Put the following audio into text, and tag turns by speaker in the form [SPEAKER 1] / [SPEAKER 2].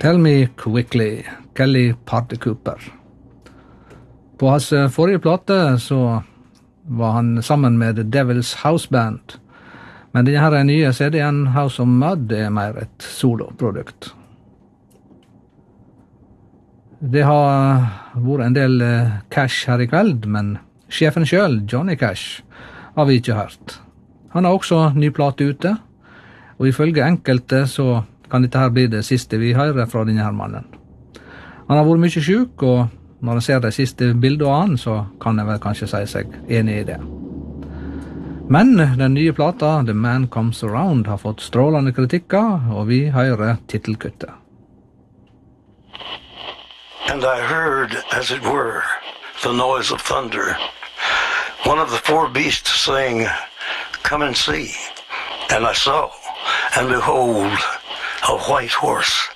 [SPEAKER 1] Tell Me Quickly, Kelly Party Cooper. På hans forrige plate så var han sammen med The Devil's House Band. Men denne nye CD-en, House of Mud, er mer et soloprodukt. Det har vært en del Cash her i kveld, men sjefen selv, Johnny Cash, har vi ikke hørt. Han har også ny plate ute, og ifølge enkelte så kan dette her bli det siste vi hører fra denne her mannen. Han har vært mye syk, og når jeg ser de siste bildene av han, så kan jeg vel kanskje si seg enig i det. Men den nye plata, The Man Comes Around, har fått strålende kritikker, og vi hører titelkuttet.
[SPEAKER 2] And I heard, as it were, the noise of thunder. One of the four beasts saying, "Come and see." And I saw, and behold, a white horse.